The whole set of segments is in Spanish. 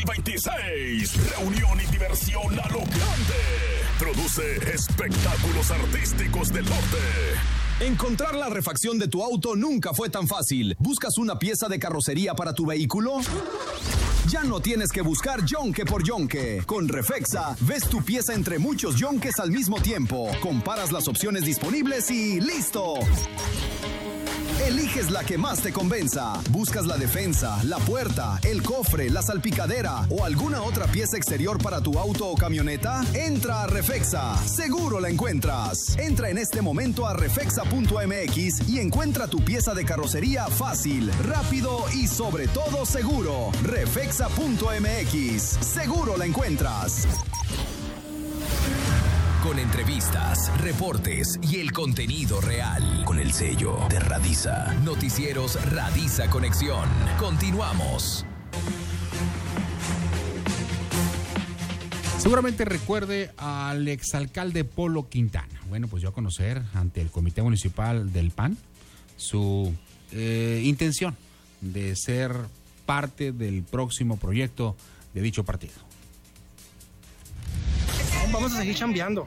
2026. Reunión y diversión a lo grande. Produce Espectáculos Artísticos del Norte. Encontrar la refacción de tu auto nunca fue tan fácil. ¿Buscas una pieza de carrocería para tu vehículo? Ya no tienes que buscar yonque por yonque. Con Refexa, ves tu pieza entre muchos yonques al mismo tiempo. Comparas las opciones disponibles y ¡listo! Eliges la que más te convenza. Buscas la defensa, la puerta, el cofre, la salpicadera o alguna otra pieza exterior para tu auto o camioneta. Entra a Refexa. Seguro la encuentras. Entra en este momento a refexa.mx y encuentra tu pieza de carrocería fácil, rápido y sobre todo seguro. Refexa.mx. Seguro la encuentras. Con entrevistas, reportes y el contenido real. Con el sello de Radisa. Noticieros Radisa Conexión. Continuamos. Seguramente recuerde al exalcalde Polo Quintana. Bueno, pues dio a conocer ante el Comité Municipal del PAN su intención de ser parte del próximo proyecto de dicho partido. Vamos a seguir chambeando,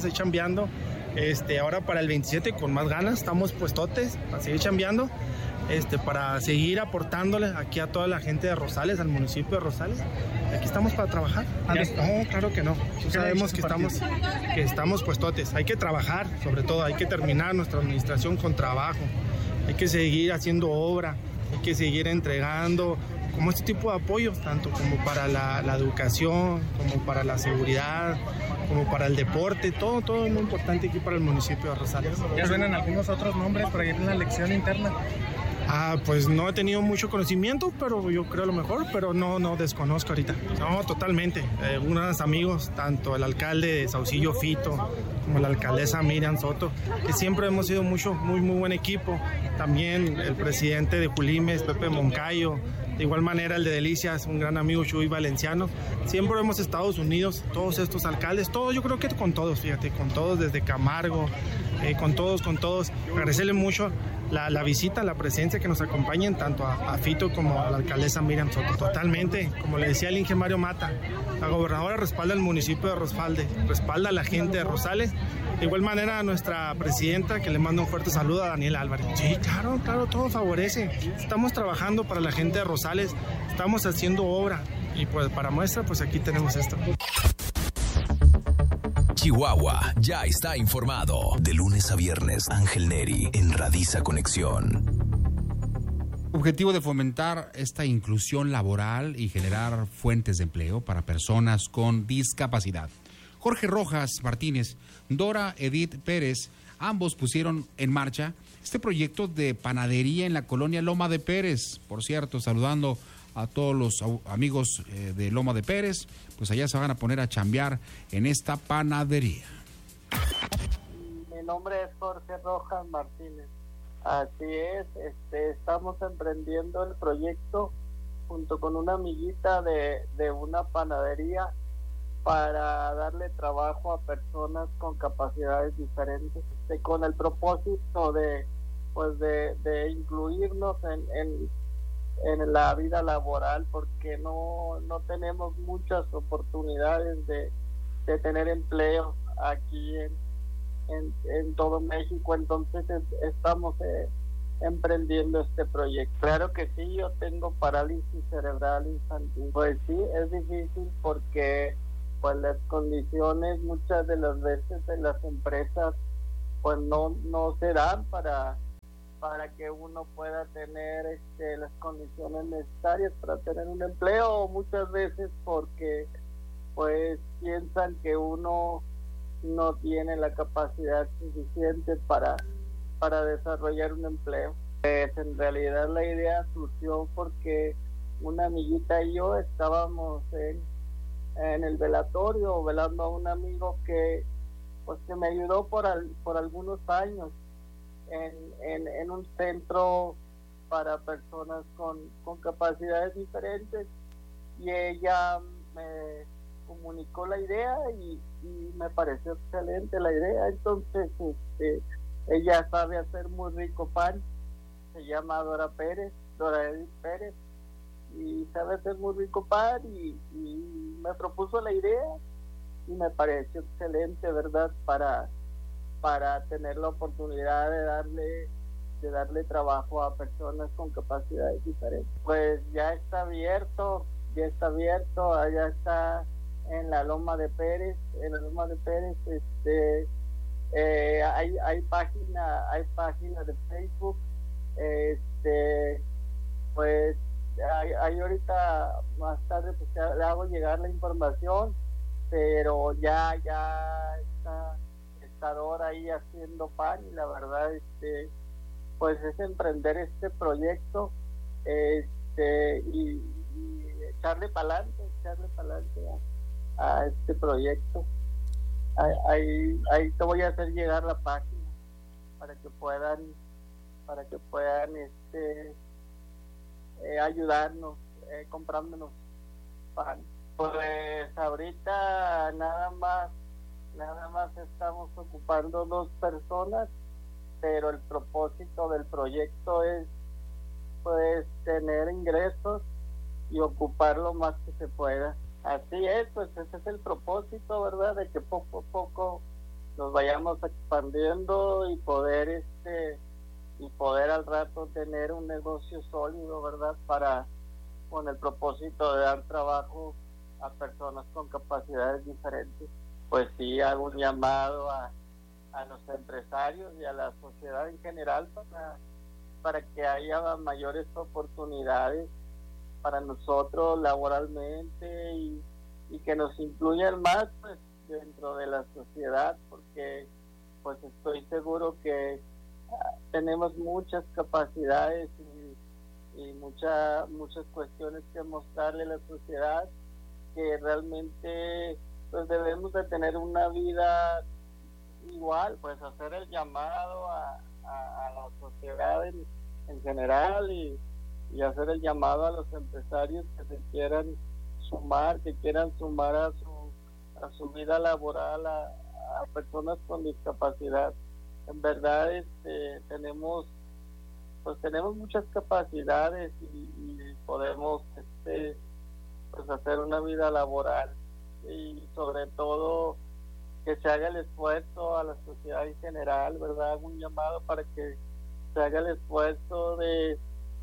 ahora para el 27 con más ganas, estamos puestotes para seguir chambeando, para seguir aportándole aquí a toda la gente de Rosales, al municipio de Rosales. Aquí estamos para trabajar. No, claro que no. Sabemos que estamos puestotes. Hay que trabajar, sobre todo, hay que terminar nuestra administración con trabajo. Hay que seguir haciendo obra, hay que seguir entregando como este tipo de apoyos, tanto como para la educación, como para la seguridad, como para el deporte, todo es muy importante aquí para el municipio de Rosales. ¿Ya suenan algunos otros nombres por ahí en la elección interna? Pues no he tenido mucho conocimiento, pero yo creo lo mejor, pero no desconozco ahorita. No, totalmente. Unos amigos, tanto el alcalde de Saucillo Fito, como la alcaldesa Miriam Soto, que siempre hemos sido muy buen equipo. También el presidente de Julimes, Pepe Moncayo. De igual manera el de Delicias, un gran amigo Chuy Valenciano. Siempre hemos estado unidos, todos estos alcaldes, yo creo que con todos, fíjate, con todos desde Camargo, con todos. Agradecerle mucho la visita, la presencia, que nos acompañen tanto a Fito como a la alcaldesa Miriam Soto. Totalmente, como le decía el Inge Mario Mata, la gobernadora respalda al municipio de Rosfalde, respalda a la gente de Rosales. De igual manera a nuestra presidenta, que le mando un fuerte saludo, a Daniela Álvarez. Sí, claro, todo favorece. Estamos trabajando para la gente de Rosales, estamos haciendo obra y pues para muestra, pues aquí tenemos esto. Chihuahua ya está informado. De lunes a viernes, Ángel Neri en Radisa Conexión. Objetivo de fomentar esta inclusión laboral y generar fuentes de empleo para personas con discapacidad. Jorge Rojas Martínez, Dora Edith Pérez, ambos pusieron en marcha este proyecto de panadería en la colonia Loma de Pérez. Por cierto, saludando a todos los amigos de Loma de Pérez, pues allá se van a poner a chambear en esta panadería. Mi nombre es Jorge Rojas Martínez. Así es, estamos emprendiendo el proyecto junto con una amiguita de una panadería para darle trabajo a personas con capacidades diferentes, con el propósito de incluirnos en la vida laboral, porque no tenemos muchas oportunidades de tener empleo aquí en todo México. Entonces estamos emprendiendo este proyecto. Claro que sí, yo tengo parálisis cerebral infantil. Pues sí, es difícil porque pues las condiciones muchas de las veces en las empresas pues no se dan para que uno pueda tener las condiciones necesarias para tener un empleo, muchas veces porque pues piensan que uno no tiene la capacidad suficiente para desarrollar un empleo. Pues en realidad la idea surgió porque una amiguita y yo estábamos en el velatorio velando a un amigo que me ayudó por algunos años en un centro para personas con capacidades diferentes, y ella me comunicó la idea y me pareció excelente la idea. Entonces ella sabe hacer muy rico pan, se llama Dora Edith Pérez, sabe hacer muy rico pan y me propuso la idea y me pareció excelente, ¿verdad? Para tener la oportunidad de darle trabajo a personas con capacidades diferentes. Pues ya está abierto, allá está en la Loma de Pérez, hay página de Facebook, pues ahí ahorita más tarde pues le hago llegar la información, pero ya está Dora ahí haciendo pan y la verdad pues es emprender este proyecto y echarle para adelante a este proyecto. Ahí te voy a hacer llegar la página para que puedan ayudarnos comprándonos pan. Pues ahorita nada más estamos ocupando 2 personas, pero el propósito del proyecto es pues tener ingresos y ocupar lo más que se pueda. Así es, pues ese es el propósito, ¿verdad? De que poco a poco nos vayamos expandiendo y poder al rato tener un negocio sólido, ¿verdad? Con el propósito de dar trabajo a personas con capacidades diferentes. Pues sí, hago un llamado a los empresarios y a la sociedad en general para que haya mayores oportunidades para nosotros laboralmente y que nos incluyan más pues dentro de la sociedad, porque pues estoy seguro que tenemos muchas capacidades y muchas cuestiones que mostrarle a la sociedad, que realmente pues debemos de tener una vida igual, pues hacer el llamado a la sociedad en general y hacer el llamado a los empresarios que se quieran sumar a su vida laboral a personas con discapacidad. En verdad tenemos muchas capacidades y podemos pues hacer una vida laboral, y sobre todo que se haga el esfuerzo a la sociedad en general, ¿verdad? Un llamado para que se haga el esfuerzo de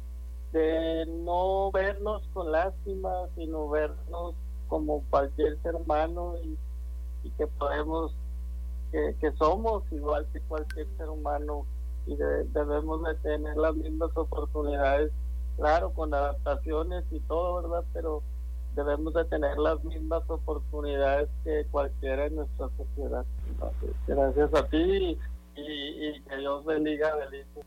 no vernos con lástima, sino vernos como cualquier ser humano y que podemos, que somos igual que cualquier ser humano y debemos de tener las mismas oportunidades, claro, con adaptaciones y todo, ¿verdad? Pero debemos de tener las mismas oportunidades que cualquiera en nuestra sociedad. Gracias a ti y que Dios bendiga a Belice.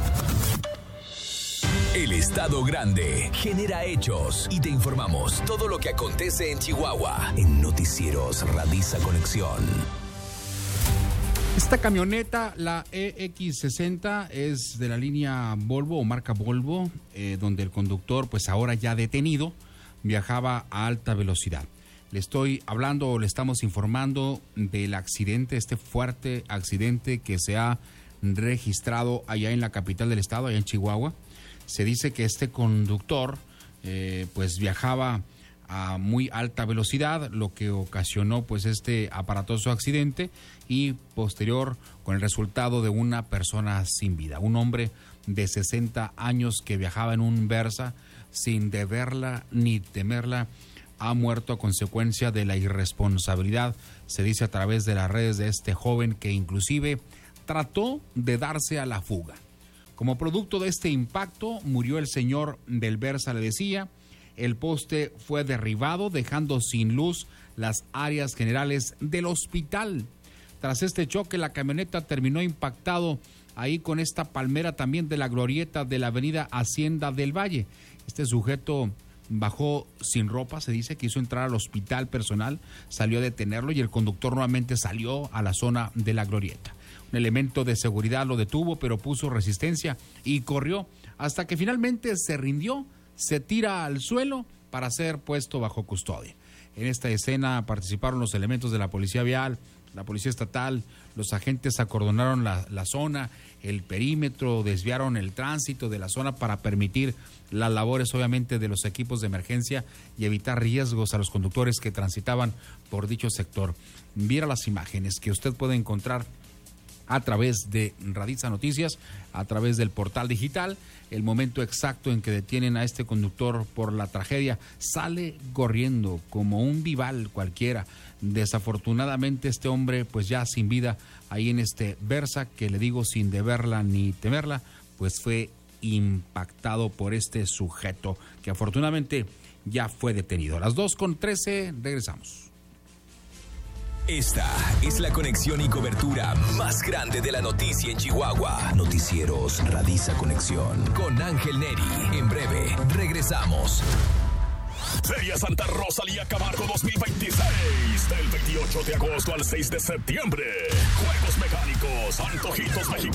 El Estado Grande genera hechos y te informamos todo lo que acontece en Chihuahua en Noticieros Radisa Conexión. Esta camioneta, la EX60, es de la línea Volvo o marca Volvo, donde el conductor, pues ahora ya detenido, viajaba a alta velocidad. Le estamos informando del accidente, este fuerte accidente que se ha registrado allá en la capital del estado, allá en Chihuahua. Se dice que este conductor pues viajaba a muy alta velocidad, lo que ocasionó pues este aparatoso accidente y posterior con el resultado de una persona sin vida, un hombre de 60 años que viajaba en un Versa sin deberla ni temerla, ha muerto a consecuencia de la irresponsabilidad, se dice a través de las redes, de este joven que inclusive trató de darse a la fuga. Como producto de este impacto murió el señor del Versa, le decía. El poste fue derribado dejando sin luz las áreas generales del hospital. Tras este choque la camioneta terminó impactado ahí con esta palmera también de la glorieta de la avenida Hacienda del Valle. Este sujeto bajó sin ropa, se dice, quiso entrar al hospital personal, salió a detenerlo y el conductor nuevamente salió a la zona de la glorieta. Un elemento de seguridad lo detuvo, pero puso resistencia y corrió hasta que finalmente se rindió, se tira al suelo para ser puesto bajo custodia. En esta escena participaron los elementos de la Policía Vial, la Policía Estatal. Los agentes acordonaron la zona, el perímetro, desviaron el tránsito de la zona para permitir las labores, obviamente, de los equipos de emergencia y evitar riesgos a los conductores que transitaban por dicho sector. Viera las imágenes que usted puede encontrar a través de Radisa Noticias, a través del portal digital, el momento exacto en que detienen a este conductor por la tragedia. Sale corriendo como un vival cualquiera. Desafortunadamente este hombre pues ya sin vida ahí en este Versa, que le digo sin deberla ni temerla, pues fue impactado por este sujeto que afortunadamente ya fue detenido. A las 2:13 regresamos. Esta es la conexión y cobertura más grande de la noticia en Chihuahua. Noticieros Radisa Conexión con Ángel Neri. En breve regresamos. Feria Santa Rosalía Camargo 2026, del 28 de agosto al 6 de septiembre. Juegos mecánicos, antojitos mexicanos.